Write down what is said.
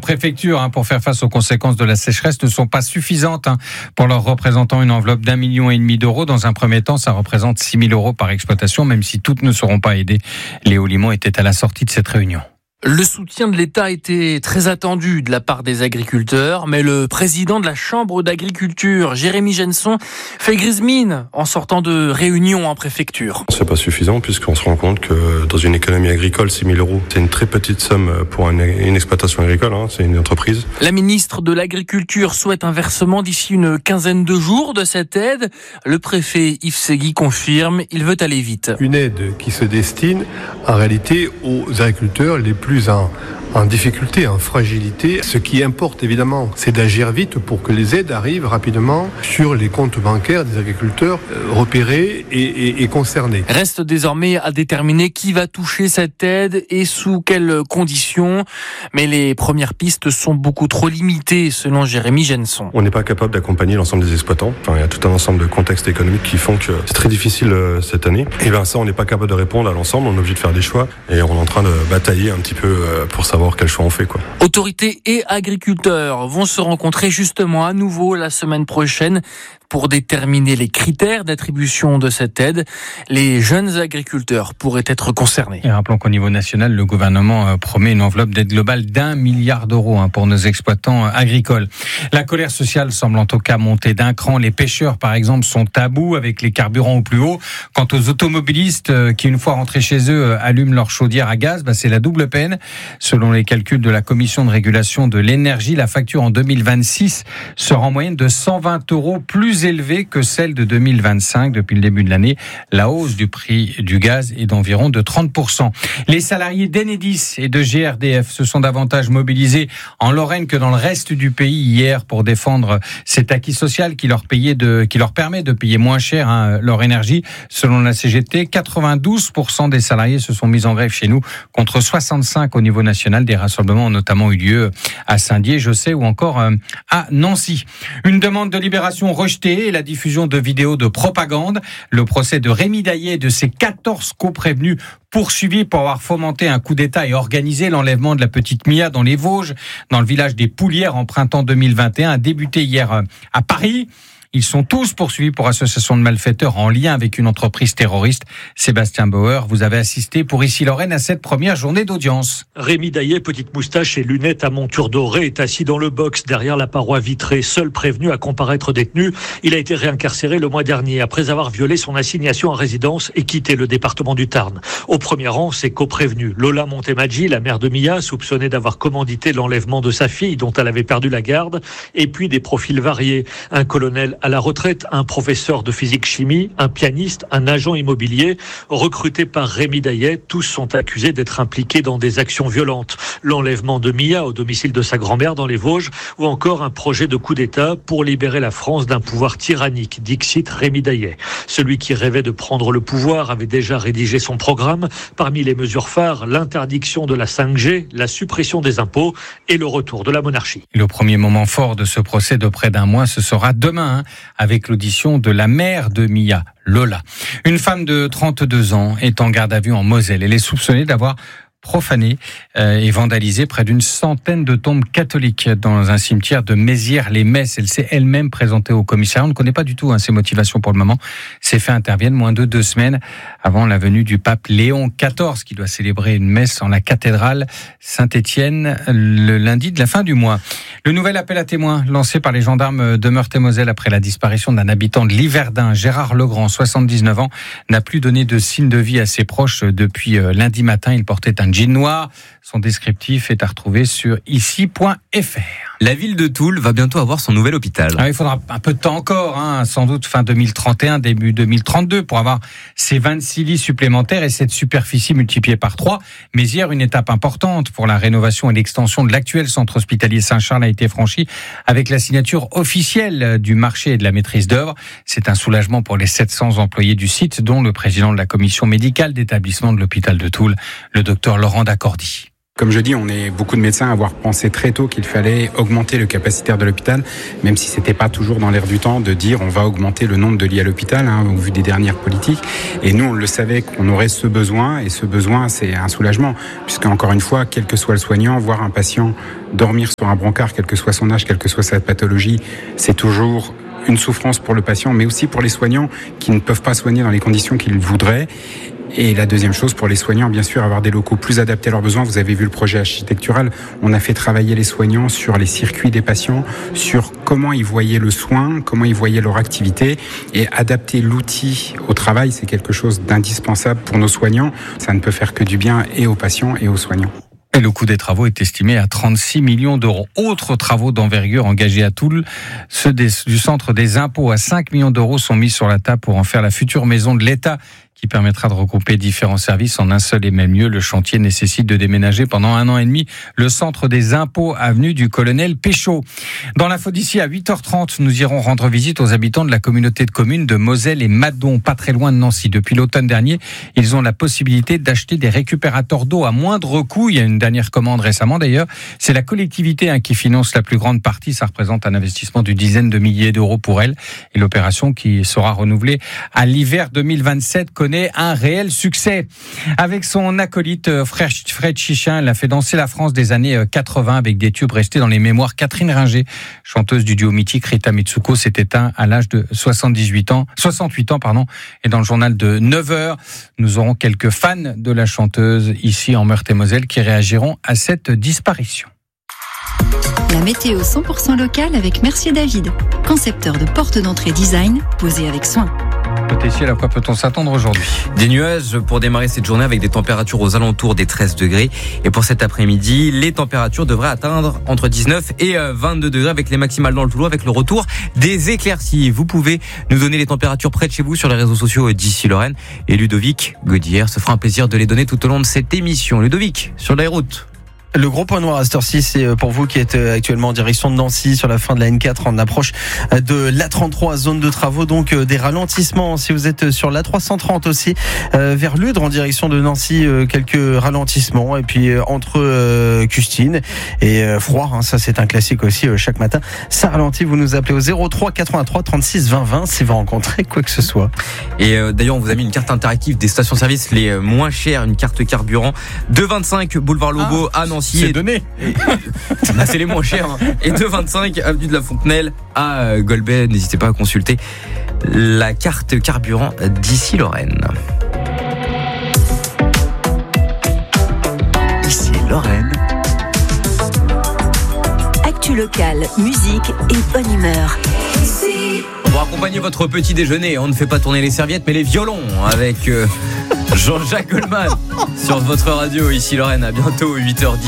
préfectures pour faire face aux conséquences de la sécheresse ne sont pas suffisantes pour leur représentant une enveloppe d'1,5 million d'euros. Dans un premier temps, ça représente 6 000 euros par exploitation, même si toutes ne seront pas aidées. Léo Limon était à la sortie de cette réunion. Le soutien de l'État était très attendu de la part des agriculteurs, mais le président de la Chambre d'agriculture, Jérémy Genson, fait grise mine en sortant de réunion en préfecture. C'est pas suffisant puisqu'on se rend compte que dans une économie agricole, 6 000 euros, c'est une très petite somme pour une exploitation agricole, c'est une entreprise. La ministre de l'Agriculture souhaite un versement d'ici une quinzaine de jours de cette aide. Le préfet Yves Segui confirme, il veut aller vite. Une aide qui se destine en réalité aux agriculteurs les plus en difficulté, en fragilité. Ce qui importe évidemment, c'est d'agir vite pour que les aides arrivent rapidement sur les comptes bancaires des agriculteurs repérés et concernés. Reste désormais à déterminer qui va toucher cette aide et sous quelles conditions. Mais les premières pistes sont beaucoup trop limitées, selon Jérémy Genson. On n'est pas capable d'accompagner l'ensemble des exploitants. Il y a tout un ensemble de contextes économiques qui font que c'est très difficile cette année. Et ça, on n'est pas capable de répondre à l'ensemble. On est obligé de faire des choix et on est en train de batailler un petit peu pour savoir quel choix on fait, quoi. Autorités et agriculteurs vont se rencontrer justement à nouveau la semaine prochaine pour déterminer les critères d'attribution de cette aide. Les jeunes agriculteurs pourraient être concernés. Et rappelons qu'au niveau national, le gouvernement promet une enveloppe d'aide globale d'1 milliard d'euros pour nos exploitants agricoles. La colère sociale semble en tout cas monter d'un cran. Les pêcheurs, par exemple, sont à bout avec les carburants au plus haut. Quant aux automobilistes qui, une fois rentrés chez eux, allument leur chaudière à gaz, c'est la double peine. Selon les calculs de la Commission de régulation de l'énergie, la facture en 2026 sera en moyenne de 120 euros plus élevée que celle de 2025. Depuis le début de l'année, la hausse du prix du gaz est d'environ de 30%. Les salariés d'Enedis et de GRDF se sont davantage mobilisés en Lorraine que dans le reste du pays hier pour défendre cet acquis social qui leur permet de payer moins cher leur énergie. Selon la CGT, 92% des salariés se sont mis en grève chez nous contre 65 au niveau national. Des rassemblements ont notamment eu lieu à Saint-Dié, Josset ou encore à Nancy. Une demande de libération rejetée et la diffusion de vidéos de propagande. Le procès de Rémi Daillet et de ses 14 co-prévenus poursuivis pour avoir fomenté un coup d'État et organisé l'enlèvement de la petite Mia dans les Vosges, dans le village des Poulières en printemps 2021, a débuté hier à Paris. Ils sont tous poursuivis pour association de malfaiteurs en lien avec une entreprise terroriste. Sébastien Bauer, vous avez assisté pour Ici Lorraine à cette première journée d'audience. Rémi Daillet, petite moustache et lunettes à monture dorée, est assis dans le box derrière la paroi vitrée, seul prévenu à comparaître détenu. Il a été réincarcéré le mois dernier après avoir violé son assignation à résidence et quitté le département du Tarn. Au premier rang, ses co-prévenus. Lola Montemaggi, la mère de Mia, soupçonnée d'avoir commandité l'enlèvement de sa fille dont elle avait perdu la garde, et puis des profils variés. Un colonel à la retraite, un professeur de physique-chimie, un pianiste, un agent immobilier, recrutés par Rémi Daillet. Tous sont accusés d'être impliqués dans des actions violentes. L'enlèvement de Mia au domicile de sa grand-mère dans les Vosges, ou encore un projet de coup d'État pour libérer la France d'un pouvoir tyrannique, dixit Rémi Daillet. Celui qui rêvait de prendre le pouvoir avait déjà rédigé son programme. Parmi les mesures phares, l'interdiction de la 5G, la suppression des impôts et le retour de la monarchie. Le premier moment fort de ce procès de près d'un mois, ce sera demain, avec l'audition de la mère de Mia, Lola. Une femme de 32 ans est en garde à vue en Moselle. Elle est soupçonnée d'avoir profané et vandalisé près d'une centaine de tombes catholiques dans un cimetière de Mézières-les-Messes. Elle s'est elle-même présentée au commissariat. On ne connaît pas du tout ses motivations pour le moment. Ces faits interviennent moins de 2 semaines avant la venue du pape Léon XIV qui doit célébrer une messe en la cathédrale Saint-Étienne le lundi de la fin du mois. Le nouvel appel à témoins lancé par les gendarmes de Meurthe-et-Moselle après la disparition d'un habitant de Liverdun, Gérard Legrand, 79 ans, n'a plus donné de signe de vie à ses proches depuis lundi matin. Il portait un jean noir. Son descriptif est à retrouver sur ici.fr. La ville de Toul va bientôt avoir son nouvel hôpital. Il faudra un peu de temps encore, sans doute fin 2031, début 2032, pour avoir ces 26 lits supplémentaires et cette superficie multipliée par 3. Mais hier, une étape importante pour la rénovation et l'extension de l'actuel centre hospitalier Saint-Charles a été franchie avec la signature officielle du marché et de la maîtrise d'œuvre. C'est un soulagement pour les 700 employés du site, dont le président de la commission médicale d'établissement de l'hôpital de Toul, le docteur Laurent Dacordi. Comme je dis, on est beaucoup de médecins à avoir pensé très tôt qu'il fallait augmenter le capacitaire de l'hôpital, même si c'était pas toujours dans l'air du temps de dire on va augmenter le nombre de lits à l'hôpital, au vu des dernières politiques. Et nous, on le savait qu'on aurait ce besoin, et ce besoin, c'est un soulagement, puisque encore une fois, quel que soit le soignant, voir un patient dormir sur un brancard, quel que soit son âge, quelle que soit sa pathologie, c'est toujours une souffrance pour le patient, mais aussi pour les soignants qui ne peuvent pas soigner dans les conditions qu'ils voudraient. Et la deuxième chose, pour les soignants, bien sûr, avoir des locaux plus adaptés à leurs besoins. Vous avez vu le projet architectural. On a fait travailler les soignants sur les circuits des patients, sur comment ils voyaient le soin, comment ils voyaient leur activité. Et adapter l'outil au travail, c'est quelque chose d'indispensable pour nos soignants. Ça ne peut faire que du bien et aux patients et aux soignants. Et le coût des travaux est estimé à 36 millions d'euros. Autres travaux d'envergure engagés à Toul, ceux du centre des impôts à 5 millions d'euros sont mis sur la table pour en faire la future maison de l'État, qui permettra de regrouper différents services en un seul et même lieu. Le chantier nécessite de déménager pendant 1 an et demi le centre des impôts, avenue du Colonel Péchaud. Dans l'info d'ici à 8h30, nous irons rendre visite aux habitants de la communauté de communes de Moselle et Madon, pas très loin de Nancy. Depuis l'automne dernier, ils ont la possibilité d'acheter des récupérateurs d'eau à moindre coût. Il y a une dernière commande récemment d'ailleurs. C'est la collectivité qui finance la plus grande partie. Ça représente un investissement d'une dizaine de milliers d'euros pour elle. Et l'opération, qui sera renouvelée à l'hiver 2027, connaît un réel succès. Avec son acolyte Fred Chichin, elle a fait danser la France des années 80 avec des tubes restés dans les mémoires. Catherine Ringer, chanteuse du duo mythique Rita Mitsuko, s'est éteinte à l'âge de 68 ans. Et dans le journal de 9h, nous aurons quelques fans de la chanteuse ici en Meurthe-et-Moselle qui réagiront à cette disparition. La météo 100% locale avec Mercier David, concepteur de portes d'entrée design posées avec soin. Côté ciel, à quoi peut-on s'attendre aujourd'hui ? Des nuages pour démarrer cette journée avec des températures aux alentours des 13 degrés. Et pour cet après-midi, les températures devraient atteindre entre 19 et 22 degrés avec les maximales dans le Toulouse, avec le retour des éclaircies. Vous pouvez nous donner les températures près de chez vous sur les réseaux sociaux d'ici Lorraine. Et Ludovic Gaudière se fera un plaisir de les donner tout au long de cette émission. Ludovic, sur les routes. Le gros point noir à cette heure-ci, c'est pour vous qui êtes actuellement en direction de Nancy, sur la fin de la N4, en approche de l'A33, zone de travaux, donc des ralentissements. Si vous êtes sur l'A330 aussi, vers Ludre, en direction de Nancy, quelques ralentissements. Et puis entre Custine et Froid, ça c'est un classique aussi, chaque matin, ça ralentit. Vous nous appelez au 03 83 36 20 20 si vous rencontrez quoi que ce soit. Et d'ailleurs, on vous a mis une carte interactive des stations-service les moins chères, une carte carburant, 2,25 boulevard Lobo à Nancy. C'est donné. Là, c'est les moins chers. Et 2,25 avenue de la Fontenelle à Golbet. N'hésitez pas à consulter la carte carburant d'ici Lorraine. Ici Lorraine. Actu locale, musique et bonne humeur. Pour accompagner votre petit déjeuner, on ne fait pas tourner les serviettes mais les violons avec Jean-Jacques Goldman sur votre radio ici Lorraine. À bientôt 8h10.